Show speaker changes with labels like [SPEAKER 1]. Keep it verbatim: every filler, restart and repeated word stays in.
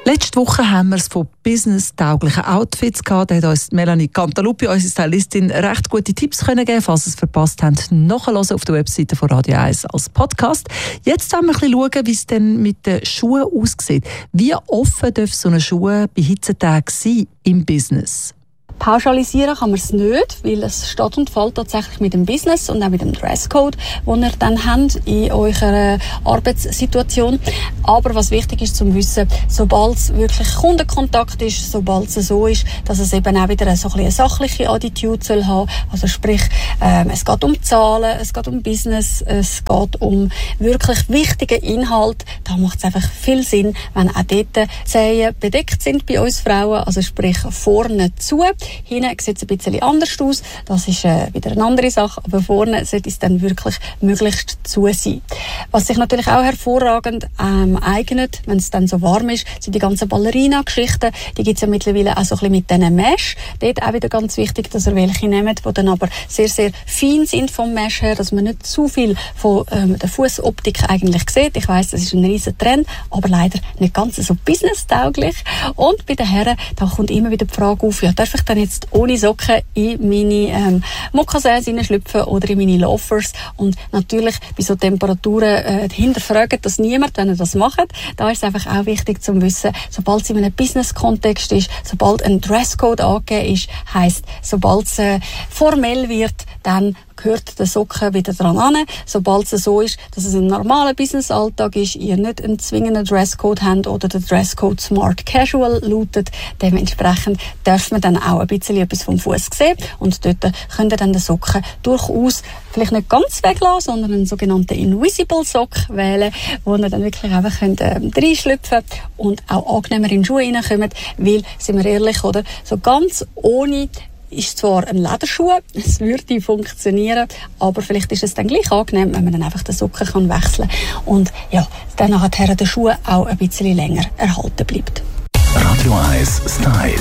[SPEAKER 1] Letzte Woche haben wir es von business-tauglichen Outfits gehabt. Da hat uns Melanie Cantaluppi, unsere Stylistin, recht gute Tipps können geben. Falls ihr es verpasst habt, nachhören auf der Webseite von Radio eins als Podcast. Jetzt wollen wir ein bisschen schauen, wie es denn mit den Schuhen aussieht. Wie offen darf so eine Schuhe bei Hitzetagen sein im Business?
[SPEAKER 2] Pauschalisieren kann man es nicht, weil es steht und fällt tatsächlich mit dem Business und auch mit dem Dresscode, den ihr dann habt in eurer Arbeitssituation. Aber was wichtig ist zu wissen, sobald es wirklich Kundenkontakt ist, sobald es so ist, dass es eben auch wieder so ein bisschen eine sachliche Attitude soll haben. Also sprich, ähm, es geht um Zahlen, es geht um Business, es geht um wirklich wichtige Inhalt. Da macht es einfach viel Sinn, wenn auch dort Zehen bedeckt sind bei uns Frauen, also sprich vorne zu. Hinten sieht es ein bisschen anders aus. Das ist äh, wieder eine andere Sache. Aber vorne sollte es dann wirklich möglichst zu sein. Was sich natürlich auch hervorragend ähm, eignet, wenn es dann so warm ist, sind die ganzen Ballerina-Geschichten. Die gibt es ja mittlerweile auch so ein bisschen mit diesen Mesh. Dort auch wieder ganz wichtig, dass ihr welche nehmt, die dann aber sehr, sehr fein sind vom Mesh her, dass man nicht zu viel von ähm, der Fußoptik eigentlich sieht. Ich weiss, das ist ein riesen Trend, aber leider nicht ganz so businesstauglich. Und bei den Herren, da kommt immer wieder die Frage auf, ja, darf ich dann jetzt ohne Socken in meine ähm, Mokassins hineinschlüpfen oder in meine Loafers? Und natürlich bei so Temperaturen äh, hinterfragt das niemand, wenn ihr das macht. Da ist es einfach auch wichtig zu wissen, sobald es in einem Business-Kontext ist, sobald ein Dresscode angegeben ist, heisst, sobald es äh, formell wird, dann gehört der Socken wieder dran an. Sobald es so ist, dass es ein normaler Business-Alltag ist, ihr nicht einen zwingenden Dresscode habt oder der Dresscode Smart Casual lautet, dementsprechend darf man dann auch ein bisschen etwas vom Fuß sehen und dort könnt ihr dann den Socken durchaus vielleicht nicht ganz weglassen, sondern einen sogenannten Invisible Sock wählen, wo ihr dann wirklich einfach könnt, äh, reinschlüpfen und auch angenehmer in die Schuhe reinkommt, weil, sind wir ehrlich, oder, so ganz ohne ist zwar ein Lederschuh, es würde funktionieren, aber vielleicht ist es dann gleich angenehm, wenn man dann einfach den Socken kann wechseln und ja, dann nachher der Schuh auch ein bisschen länger erhalten bleibt.
[SPEAKER 3] Radio eins Style.